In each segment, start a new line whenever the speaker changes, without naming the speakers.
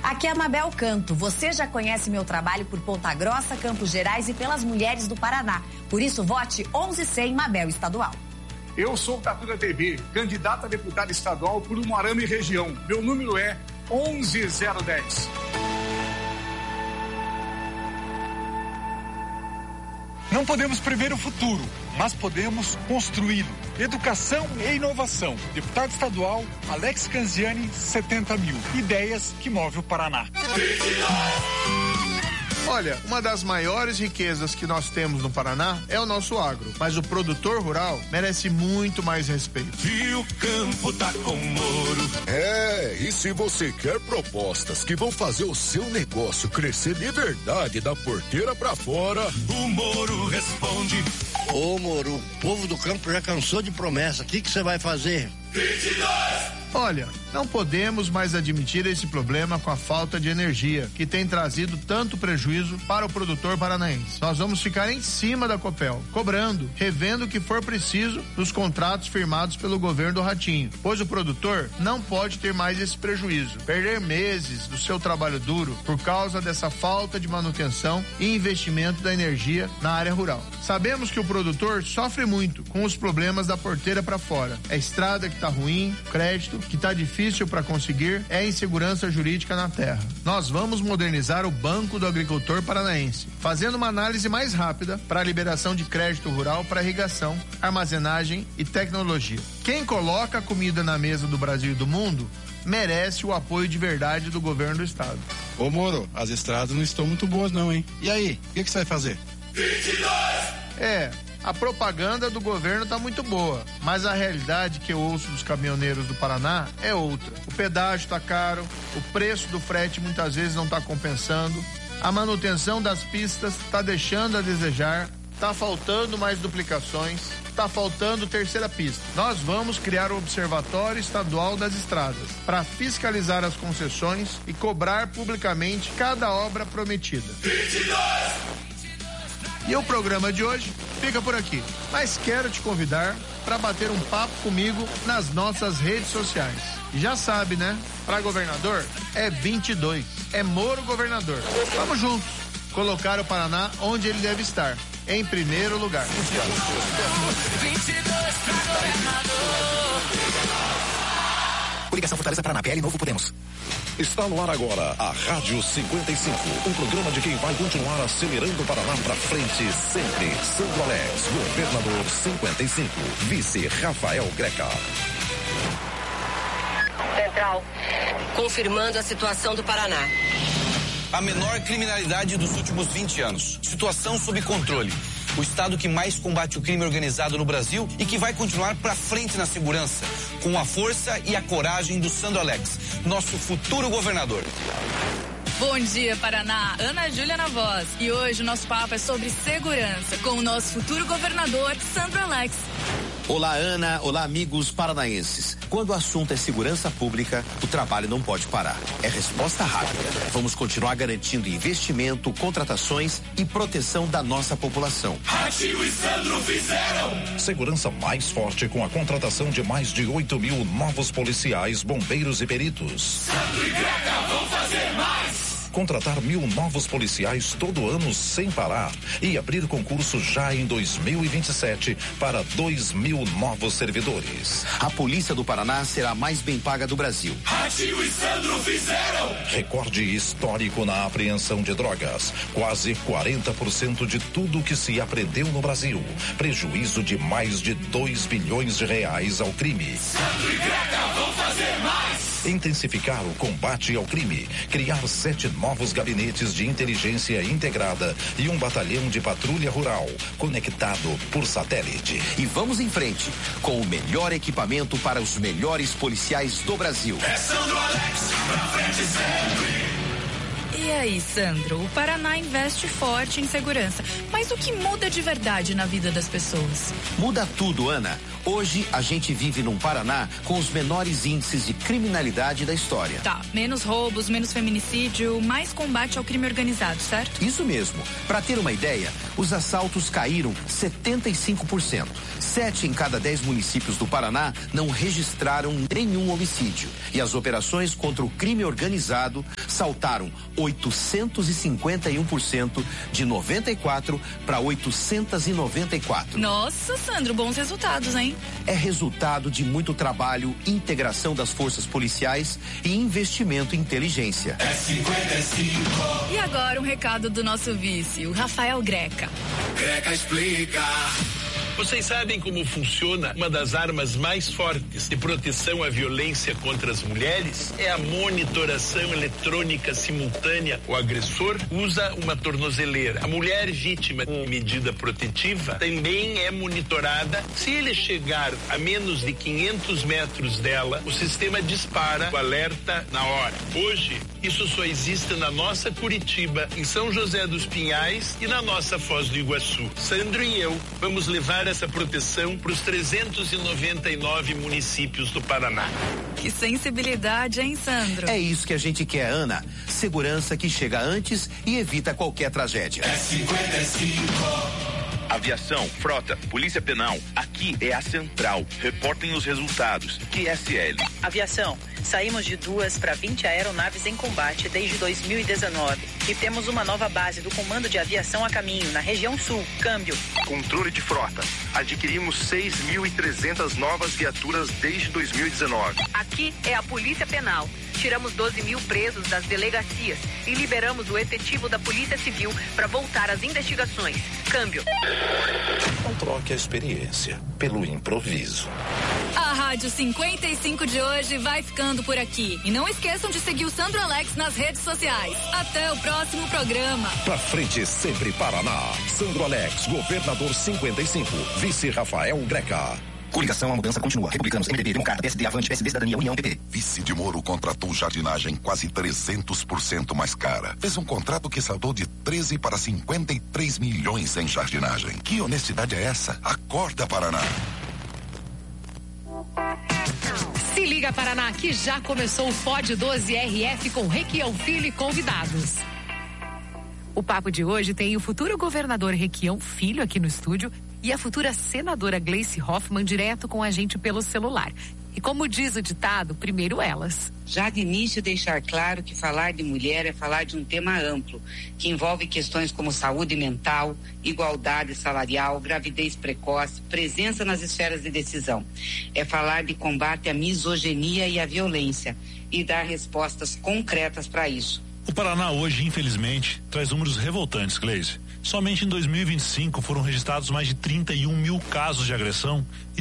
Aqui é a Mabel Canto. Você já conhece meu trabalho por Ponta Grossa, Campos Gerais e pelas mulheres do Paraná. Por isso, vote 1100 Mabel Estadual.
Eu sou o Tatu da TV, candidato a deputado estadual por Umuarama e região. Meu número é 11010.
Não podemos prever o futuro, mas podemos construí-lo. Educação e inovação. Deputado estadual, Alex Canziani, 70 mil. Ideias que movem o Paraná.
Olha, uma das maiores riquezas que nós temos no Paraná é o nosso agro, mas o produtor rural merece muito mais respeito.
E o campo tá com Moro.
E se você quer propostas que vão fazer o seu negócio crescer de verdade da porteira pra fora,
o Moro responde.
Ô Moro, o povo do campo já cansou de promessa, o que você vai fazer?
22!
Olha, não podemos mais admitir esse problema com a falta de energia, que tem trazido tanto prejuízo para o produtor paranaense. Nós vamos ficar em cima da Copel, cobrando, revendo o que for preciso dos contratos firmados pelo governo do Ratinho, pois o produtor não pode ter mais esse prejuízo, perder meses do seu trabalho duro por causa dessa falta de manutenção e investimento da energia na área rural. Sabemos que o produtor sofre muito com os problemas da porteira para fora. É estrada que tá ruim, crédito que tá difícil para conseguir, é insegurança jurídica na terra. Nós vamos modernizar o Banco do Agricultor Paranaense, fazendo uma análise mais rápida para a liberação de crédito rural para irrigação, armazenagem e tecnologia. Quem coloca a comida na mesa do Brasil e do mundo merece o apoio de verdade do governo do estado.
Ô Moro, as estradas não estão muito boas não, hein? E aí, o que você vai fazer?
22!
A propaganda do governo tá muito boa, mas a realidade que eu ouço dos caminhoneiros do Paraná é outra. O pedágio tá caro, o preço do frete muitas vezes não tá compensando, a manutenção das pistas tá deixando a desejar, tá faltando mais duplicações, tá faltando terceira pista. Nós vamos criar o Observatório Estadual das Estradas para fiscalizar as concessões e cobrar publicamente cada obra prometida.
22!
E o programa de hoje fica por aqui, mas quero te convidar para bater um papo comigo nas nossas redes sociais. Já sabe, né? Para governador é 22, é Moro governador. Vamos juntos colocar o Paraná onde ele deve estar, em primeiro lugar.
22 pra governador.
Coligação Fortaleza Paraná, PL Novo Podemos.
Está no ar agora a Rádio 55, um programa de quem vai continuar acelerando o Paraná para frente sempre. Sandro Alex, governador 55, vice Rafael Greca.
Central, confirmando a situação do Paraná.
A menor criminalidade dos últimos 20 anos. Situação sob controle. O estado que mais combate o crime organizado no Brasil e que vai continuar para frente na segurança, com a força e a coragem do Sandro Alex, nosso futuro governador.
Bom dia, Paraná. Ana Júlia na voz. E hoje o nosso papo é sobre segurança, com o nosso futuro governador, Sandro Alex.
Olá, Ana. Olá, amigos paranaenses. Quando o assunto é segurança pública, o trabalho não pode parar. É resposta rápida. Vamos continuar garantindo investimento, contratações e proteção da nossa população.
Ratinho e Sandro fizeram!
Segurança mais forte com a contratação de mais de 8 mil novos policiais, bombeiros e peritos.
Sandro e Greca vão fazer mais!
Contratar 1.000 novos policiais todo ano sem parar e abrir concurso já em 2027 para 2.000 novos servidores.
A Polícia do Paraná será a mais bem paga do Brasil.
Ratinho e Sandro fizeram!
Recorde histórico na apreensão de drogas. Quase 40% de tudo que se apreendeu no Brasil. Prejuízo de mais de 2 bilhões de reais ao crime.
Sandro e Greca vão fazer mais!
Intensificar o combate ao crime, criar 7 novos gabinetes de inteligência integrada e um batalhão de patrulha rural, conectado por satélite.
E vamos em frente, com o melhor equipamento para os melhores policiais do Brasil.
É Sandro Alex, pra frente sempre.
E aí, Sandro, o Paraná investe forte em segurança, mas o que muda de verdade na vida das pessoas?
Muda tudo, Ana. Hoje a gente vive num Paraná com os menores índices de criminalidade da história.
Tá, menos roubos, menos feminicídio, mais combate ao crime organizado, certo?
Isso mesmo. Para ter uma ideia, os assaltos caíram 75%. 7 em cada 10 municípios do Paraná não registraram nenhum homicídio. E as operações contra o crime organizado saltaram 851% de 94 para 894.
Nossa, Sandro, bons resultados, hein?
É resultado de muito trabalho, integração das forças policiais e investimento em inteligência.
É 55.
E agora um recado do nosso vice, o Rafael Greca.
Greca explica.
Vocês sabem como funciona uma das armas mais fortes de proteção à violência contra as mulheres? É a monitoração eletrônica simultânea. O agressor usa uma tornozeleira. A mulher vítima com medida protetiva também é monitorada. Se ele chegar a menos de 500 metros dela, o sistema dispara o alerta na hora. Hoje, isso só existe na nossa Curitiba, em São José dos Pinhais e na nossa Foz do Iguaçu. Sandro e eu vamos levar essa proteção para os 399 municípios do Paraná.
Que sensibilidade, hein, Sandro?
É isso que a gente quer, Ana. Segurança que chega antes e evita qualquer tragédia.
É 55.
Aviação, frota, polícia penal, aqui é a central. Reportem os resultados. QSL.
Aviação, saímos de 2 para 20 aeronaves em combate desde 2019 e temos uma nova base do Comando de Aviação a caminho, na região sul. Câmbio.
Controle de frota. Adquirimos 6.300 novas viaturas desde 2019.
Aqui é a Polícia Penal. Tiramos 12 mil presos das delegacias e liberamos o efetivo da Polícia Civil para voltar às investigações. Câmbio.
Não troque a experiência pelo improviso.
A Rádio 55 de hoje vai ficando por aqui. E não esqueçam de seguir o Sandro Alex nas redes sociais. Até o próximo programa.
Pra frente sempre Paraná. Sandro Alex, governador 55. Vice Rafael Greca.
Coligação, a mudança continua. Republicanos, MDB, Democrata, PSD, Avante, PSB, Cidadania, União, PP.
Vice de Moro contratou jardinagem quase 300% mais cara. Fez um contrato que saltou de 13 para 53 milhões em jardinagem. Que honestidade é essa? Acorda, Paraná.
Se liga, Paraná, que já começou o Pod 12 RF com Requião Filho e convidados. O papo de hoje tem o futuro governador Requião Filho aqui no estúdio e a futura senadora Gleice Hoffmann direto com a gente pelo celular. E como diz o ditado, primeiro elas.
Já de início deixar claro que falar de mulher é falar de um tema amplo, que envolve questões como saúde mental, igualdade salarial, gravidez precoce, presença nas esferas de decisão. É falar de combate à misoginia e à violência e dar respostas concretas para isso.
O Paraná hoje, infelizmente, traz números revoltantes, Gleice. Somente em 2025 foram registrados mais de 31 mil casos de agressão e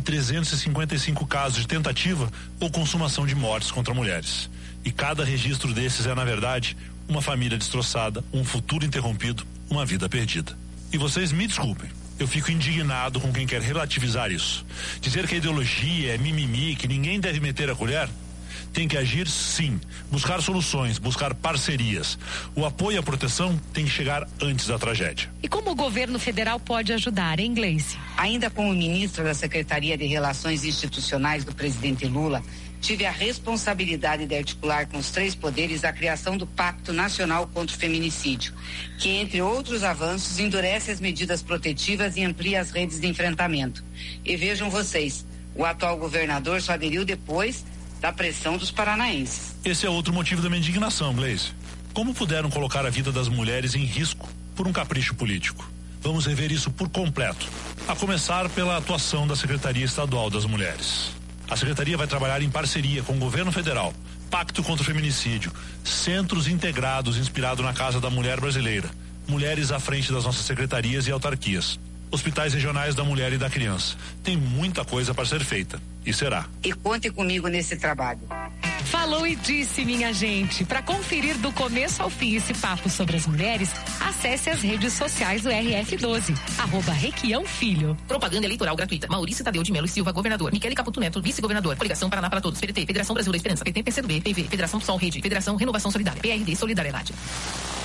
355 casos de tentativa ou consumação de mortes contra mulheres. E cada registro desses é, na verdade, uma família destroçada, um futuro interrompido, uma vida perdida. E vocês me desculpem, eu fico indignado com quem quer relativizar isso. Dizer que a ideologia é mimimi, que ninguém deve meter a colher. Tem que agir, sim, buscar soluções, buscar parcerias. O apoio à proteção tem que chegar antes da tragédia.
E como o governo federal pode ajudar, hein, Gleice?
Ainda como ministra da Secretaria de Relações Institucionais do presidente Lula, tive a responsabilidade de articular com os 3 poderes a criação do Pacto Nacional contra o Feminicídio, que, entre outros avanços, endurece as medidas protetivas e amplia as redes de enfrentamento. E vejam vocês, o atual governador só aderiu depois da pressão dos paranaenses.
Esse é outro motivo da minha indignação, Gleice. Como puderam colocar a vida das mulheres em risco por um capricho político? Vamos rever isso por completo, a começar pela atuação da Secretaria Estadual das Mulheres. A Secretaria vai trabalhar em parceria com o governo federal, Pacto contra o Feminicídio, centros integrados inspirado na Casa da Mulher Brasileira, mulheres à frente das nossas secretarias e autarquias, hospitais regionais da mulher e da criança. Tem muita coisa para ser feita. E será.
E conte comigo nesse trabalho.
Falou e disse, minha gente. Para conferir do começo ao fim esse papo sobre as mulheres, acesse as redes sociais do RF12. @Requião Filho.
Propaganda eleitoral gratuita. Maurício Tadeu de Melo e Silva, governador. Michele Caputo Neto, vice-governador. Coligação Paraná para Todos. PDT, Federação Brasil da Esperança. PT, PCdoB, PV, Federação PSOL Rede, Federação Renovação Solidária. PRD, Solidariedade.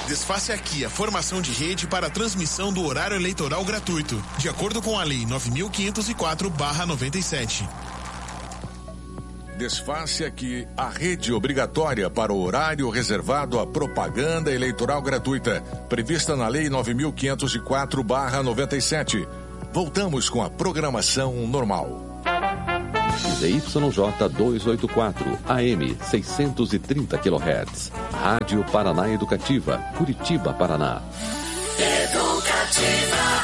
Desfaça aqui a formação de rede para a transmissão do horário eleitoral gratuito, de acordo com a Lei 9.504/97.
Desfaça aqui a rede obrigatória para o horário reservado à propaganda eleitoral gratuita, prevista na Lei 9.504/97. Voltamos com a programação normal.
ZYJ 284, AM 630 kHz. Rádio Paraná Educativa, Curitiba, Paraná.
Educativa.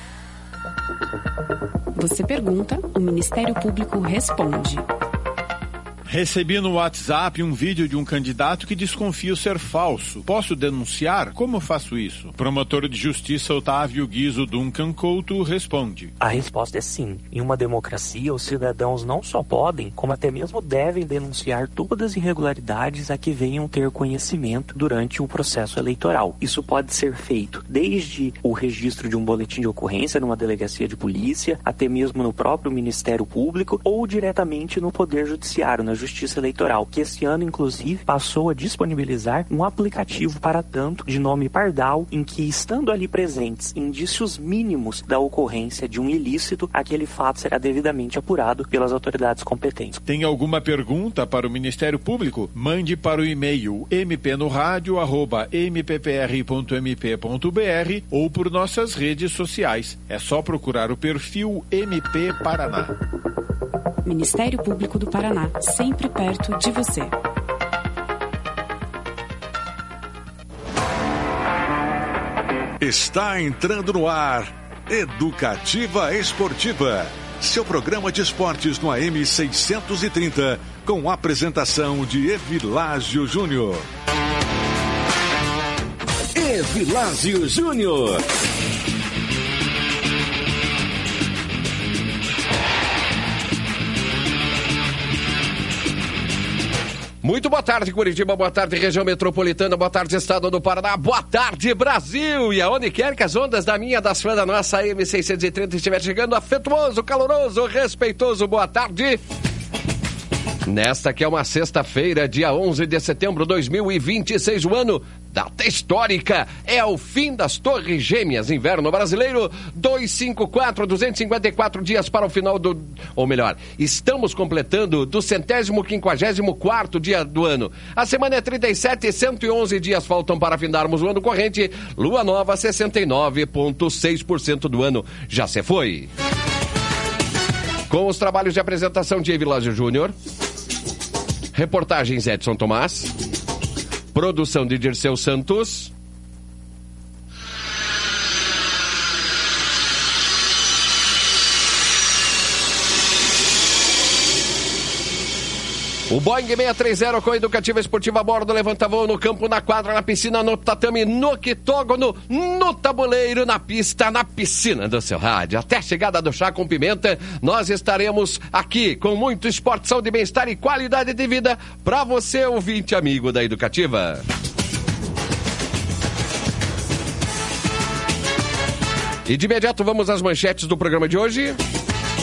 Você pergunta, o Ministério Público responde.
Recebi no WhatsApp um vídeo de um candidato que desconfio ser falso. Posso denunciar? Como faço isso? Promotor de Justiça Otávio Guizo Duncan Couto responde.
A resposta é sim. Em uma democracia, os cidadãos não só podem, como até mesmo devem denunciar todas as irregularidades a que venham ter conhecimento durante o processo eleitoral. Isso pode ser feito desde o registro de um boletim de ocorrência numa delegacia de polícia, até mesmo no próprio Ministério Público ou diretamente no Poder Judiciário, na Justiça Eleitoral, que esse ano, inclusive, passou a disponibilizar um aplicativo para tanto de nome Pardal, em que, estando ali presentes indícios mínimos da ocorrência de um ilícito, aquele fato será devidamente apurado pelas autoridades competentes.
Tem alguma pergunta para o Ministério Público? Mande para o e-mail mpnoradio@mppr.mp.br ou por nossas redes sociais. É só procurar o perfil MP Paraná.
Ministério Público do Paraná, sempre perto de você.
Está entrando no ar Educativa Esportiva, seu programa de esportes no AM 630, com a apresentação de Evilásio Júnior.
Evilásio Júnior.
Muito boa tarde, Curitiba, boa tarde, região metropolitana, boa tarde, estado do Paraná, boa tarde, Brasil! E aonde quer que as ondas da minha, das fãs da nossa M630 estiver chegando, afetuoso, caloroso, respeitoso, boa tarde! Nesta que é uma sexta-feira, dia 11 de setembro de 2026, o ano, data histórica, é o fim das Torres Gêmeas, inverno brasileiro, 254 dias para o final do... Ou melhor, estamos completando do 154º dia do ano. A semana é 37 e 111 dias faltam para findarmos o ano corrente, lua nova 69,6% do ano já se foi. Com os trabalhos de apresentação de Evilásio Júnior, reportagens Edson Tomás, produção de Dirceu Santos, o Boeing 630 com Educativa Esportiva a bordo, levanta voo no campo, na quadra, na piscina, no tatame, no octógono, no tabuleiro, na pista, na piscina do seu rádio. Até a chegada do Chá com Pimenta, nós estaremos aqui com muito esporte, saúde, bem-estar e qualidade de vida para você, ouvinte amigo da Educativa. E de imediato vamos às manchetes do programa de hoje.